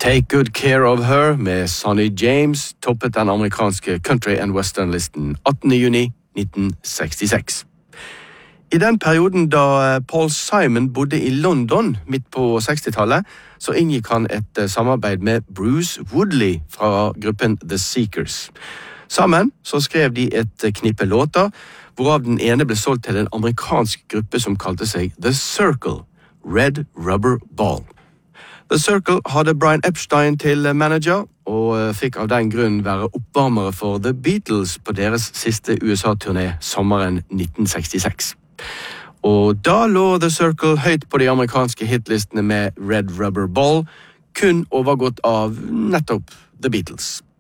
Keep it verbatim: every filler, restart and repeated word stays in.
Take Good Care of Her med Sonny James toppet den amerikanske country and western-listen attende juni nitten sekstiseks. I den perioden da Paul Simon bodde i London midt på sekstitallet, så inngikk han et samarbeid med Bruce Woodley fra gruppen The Seekers. Sammen så skrev de et knippe låter, hvorav den ene ble solgt til en amerikansk gruppe som kalte seg The Circle, Red Rubber Ball. The Circle hadde Brian Epstein til manager, og fikk av den grunn være oppvarmere for The Beatles på deres siste U S A-turné sommeren nitten sekstiseks. Og da lå The Circle høyt på de amerikanske hitlistene med Red Rubber Ball, kun overgått av nettopp The Beatles.